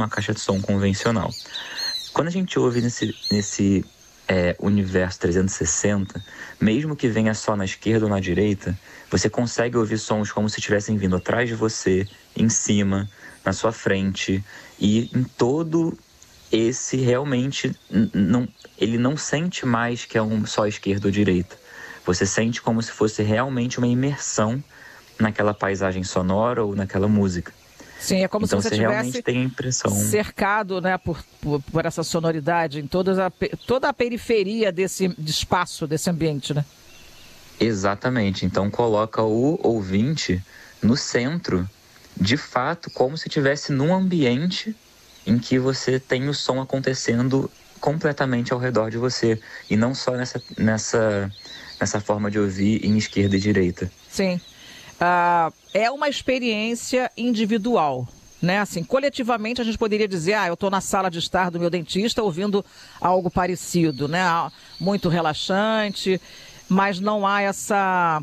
uma caixa de som convencional. Quando a gente ouve nesse universo 360, mesmo que venha só na esquerda ou na direita, você consegue ouvir sons como se estivessem vindo atrás de você, em cima, na sua frente, e em todo esse realmente, ele não sente mais que é só esquerda ou direita. Você sente como se fosse realmente uma imersão naquela paisagem sonora ou naquela música. Sim, é como então, se você realmente tivesse tem a impressão... cercado, né, por essa sonoridade em toda a periferia desse espaço, desse ambiente, né? Exatamente. Então coloca o ouvinte no centro, de fato, como se estivesse num ambiente em que você tem o som acontecendo completamente ao redor de você. E não só nessa forma de ouvir em esquerda e direita. Sim. É uma experiência individual, né? Assim, coletivamente a gente poderia dizer, eu estou na sala de estar do meu dentista ouvindo algo parecido, né? Muito relaxante, mas não há essa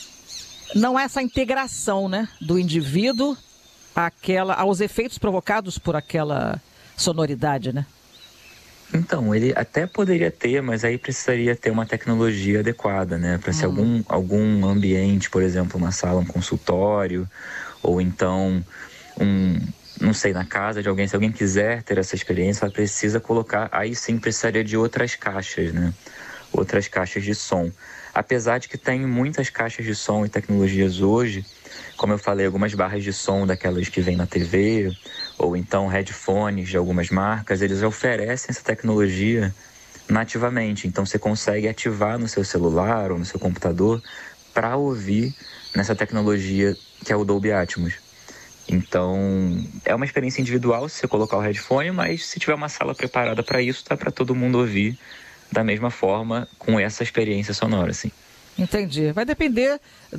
integração, né? Do indivíduo aos efeitos provocados por aquela sonoridade, né? Então, ele até poderia ter, mas aí precisaria ter uma tecnologia adequada, né? Para ser algum ambiente, por exemplo, uma sala, um consultório, ou então, não sei, na casa de alguém. Se alguém quiser ter essa experiência, ela precisa colocar, aí sim precisaria de outras caixas, né? Outras caixas de som. Apesar de que tem muitas caixas de som e tecnologias hoje, como eu falei, algumas barras de som daquelas que vêm na TV, ou então headphones de algumas marcas, eles oferecem essa tecnologia nativamente. Então você consegue ativar no seu celular ou no seu computador para ouvir nessa tecnologia que é o Dolby Atmos. Então é uma experiência individual se você colocar o headphone, mas se tiver uma sala preparada para isso, dá para todo mundo ouvir da mesma forma, com essa experiência sonora, assim. Entendi. Vai depender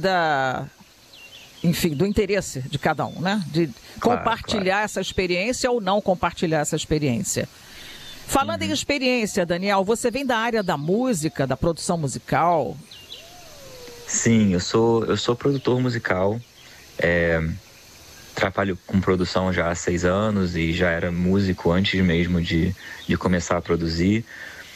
do interesse de cada um, né? De compartilhar essa experiência ou não compartilhar essa experiência. Falando em experiência, Daniel, você vem da área da música, da produção musical? Sim, eu sou produtor musical. Trabalho com produção já há 6 anos e já era músico antes mesmo de começar a produzir.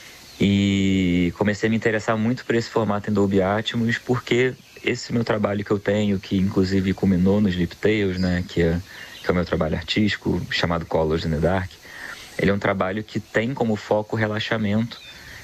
E comecei a me interessar muito por esse formato em Dolby Atmos, porque esse meu trabalho que eu tenho, que inclusive culminou no Sleep Tales, né, que é o meu trabalho artístico, chamado Colors in the Dark, ele é um trabalho que tem como foco o relaxamento,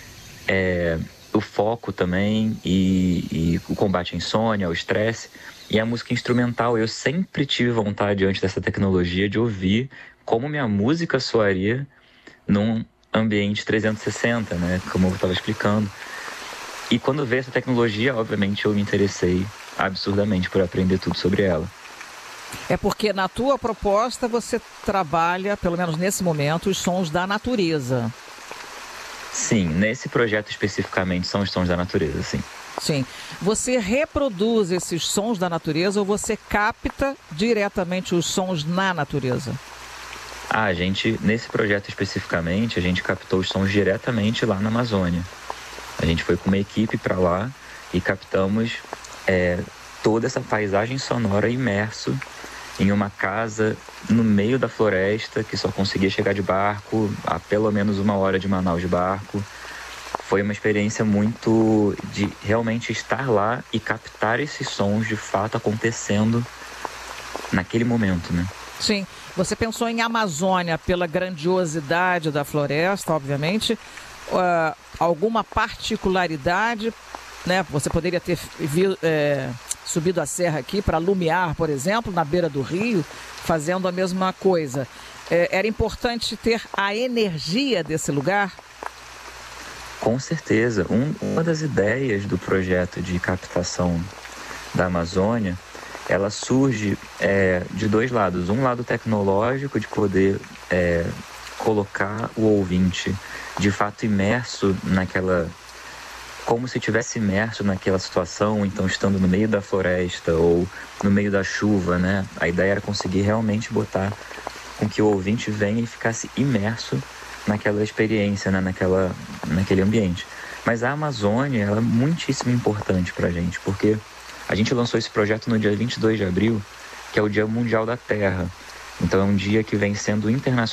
o foco também e o combate à insônia, ao estresse, e a música instrumental. Eu sempre tive vontade, antes dessa tecnologia, de ouvir como minha música soaria num ambiente 360, né? Como eu estava explicando. E quando veio essa tecnologia, obviamente, eu me interessei absurdamente por aprender tudo sobre ela. É porque na tua proposta você trabalha, pelo menos nesse momento, os sons da natureza. Sim, nesse projeto especificamente são os sons da natureza, sim. Sim. Você reproduz esses sons da natureza ou você capta diretamente os sons na natureza? Nesse projeto especificamente, a gente captou os sons diretamente lá na Amazônia. A gente foi com uma equipe para lá e captamos toda essa paisagem sonora imerso em uma casa no meio da floresta, que só conseguia chegar de barco a pelo menos 1 hora de Manaus de barco. Foi uma experiência muito de realmente estar lá e captar esses sons de fato acontecendo naquele momento, né? Sim. Você pensou em Amazônia pela grandiosidade da floresta, obviamente. Alguma particularidade, né? Você poderia ter subido a serra aqui para Lumiar, por exemplo, na beira do rio, fazendo a mesma coisa. Era importante ter a energia desse lugar? Com certeza. Uma das ideias do projeto de captação da Amazônia, ela surge de 2 lados. Um lado tecnológico, de poder colocar o ouvinte de fato imerso naquela... como se estivesse imerso naquela situação, então estando no meio da floresta ou no meio da chuva, né? A ideia era conseguir realmente botar com que o ouvinte venha e ficasse imerso naquela experiência, né? Naquele ambiente. Mas a Amazônia, ela é muitíssimo importante pra gente, porque a gente lançou esse projeto no dia 22 de abril, que é o Dia Mundial da Terra. Então é um dia que vem sendo internacional